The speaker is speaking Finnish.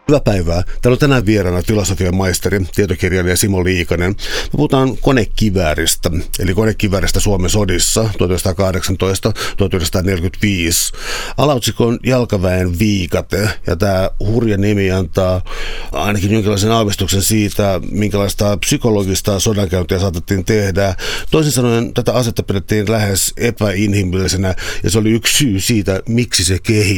Hyvää päivää. Täällä on tänään vieraana filosofian maisteri, tietokirjailija Simo Liikanen. Me puhutaan konekivääristä, eli konekivääristä Suomen sodissa 1918-1945. Alaotsikko on Jalkaväen viikate, ja tämä hurja nimi antaa ainakin jonkinlaisen aavistuksen siitä, minkälaista psykologista sodankäyntiä saatettiin tehdä. Toisin sanoen tätä asetta pidettiin lähes epäinhimillisenä, ja se oli yksi syy siitä, miksi se kehittyi.